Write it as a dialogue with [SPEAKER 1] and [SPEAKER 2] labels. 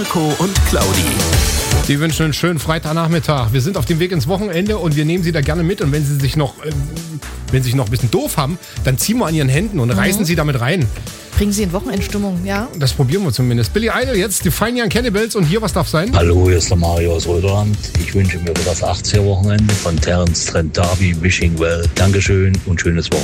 [SPEAKER 1] Marco und Claudi.
[SPEAKER 2] Die wünschen einen schönen Freitagnachmittag. Wir sind auf dem Weg ins Wochenende und wir nehmen Sie da gerne mit. Und wenn Sie sich noch ein bisschen doof haben, dann ziehen wir an Ihren Händen und reißen Sie damit rein.
[SPEAKER 3] Bringen Sie in Wochenendstimmung, ja?
[SPEAKER 2] Das probieren wir zumindest. Billy Idol jetzt, die Fine Young Cannibals und hier, was darf sein?
[SPEAKER 4] Hallo, hier ist der Mario aus Röderland. Ich wünsche mir für das 80er-Wochenende von Terence Trent D'Arby, Wishing Well. Dankeschön und schönes Wochenende.